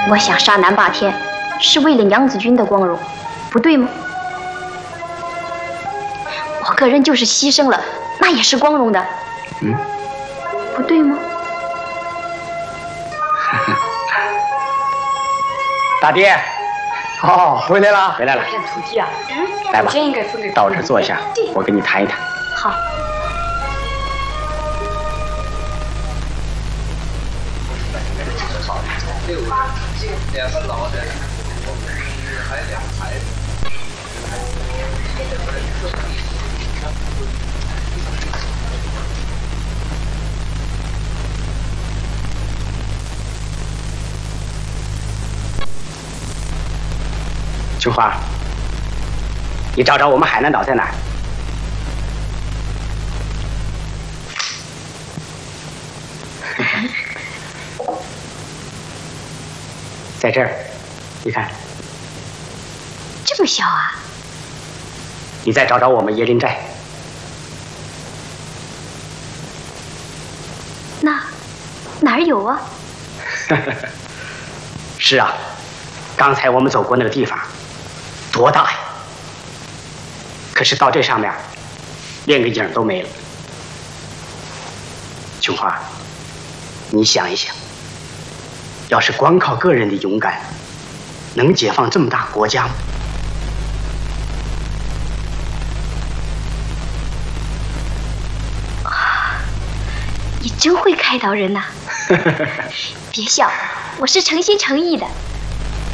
我想杀南霸天，是为了娘子军的光荣，不对吗？我个人就是牺牲了，那也是光荣的。不对吗？ 大爹，哦，回来了，回来了。 片土地啊， 来吧， 应该分给到这儿坐下，我跟你谈一谈。 好。 两个老的，我们还两孩子。 琼花，你找找我们海南岛在哪儿？在这儿，你看。 这么小啊？ 你再找找我们椰林寨。 那哪儿有啊？ 是啊，刚才我们走过那个地方，多大呀！可是到这上面，连个影都没了。琼花，你想一想，要是光靠个人的勇敢，能解放这么大国家吗？ 你真会开导人呐！别笑，我是诚心诚意的。